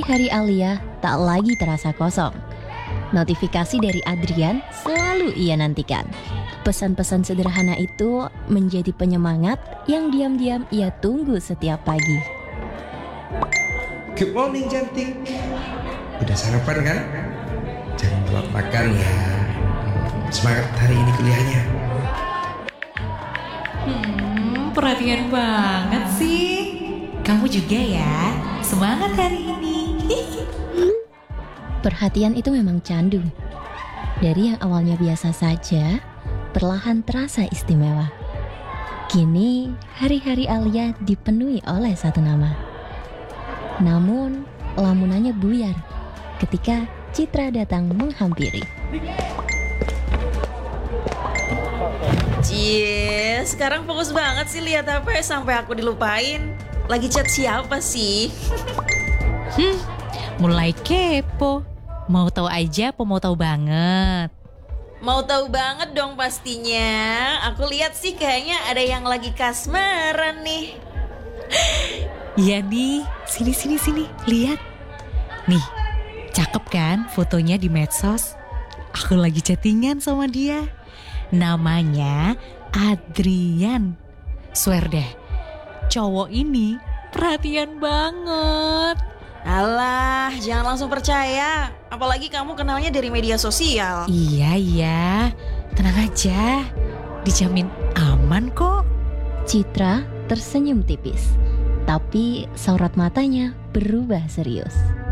Hari-hari Alia tak lagi terasa kosong. Notifikasi dari Adrian selalu ia nantikan. Pesan-pesan sederhana itu menjadi penyemangat yang diam-diam ia tunggu setiap pagi. Good morning cantik. Udah sarapan kan? Jangan telat makan ya. Semangat hari ini kuliahnya. Perhatian banget sih. Kamu juga ya. Semangat hari ini. Perhatian itu memang candu. Dari yang awalnya biasa saja, perlahan terasa istimewa. Kini, hari-hari Alia dipenuhi oleh satu nama. Namun, lamunannya buyar ketika Citra datang menghampiri. Cie, sekarang fokus banget sih lihat HP sampai aku dilupain. Lagi chat siapa sih? Mulai kepo. Mau tahu aja apa mau tahu banget? Mau tahu banget dong pastinya. Aku lihat sih kayaknya ada yang lagi kasmaran nih. Iya nih, sini, lihat. Nih, cakep kan fotonya di medsos? Aku lagi chattingan sama dia. Namanya Adrian. Swear deh, cowok ini perhatian banget. Alah, jangan langsung percaya. Apalagi kamu kenalnya dari media sosial. Iya, tenang aja. Dijamin aman kok. Citra tersenyum tipis, tapi sorot matanya berubah serius.